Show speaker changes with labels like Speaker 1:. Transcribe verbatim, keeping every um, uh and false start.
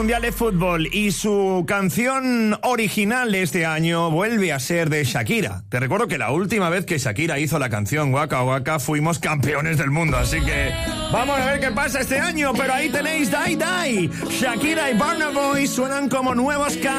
Speaker 1: Mundial de Fútbol y su canción original de este año vuelve a ser de Shakira. Te recuerdo que la última vez que Shakira hizo la canción Waka Waka fuimos campeones del mundo, así que vamos a ver qué pasa este año, pero ahí tenéis Die Die. Shakira y Burna Boy suenan como nuevos cantantes.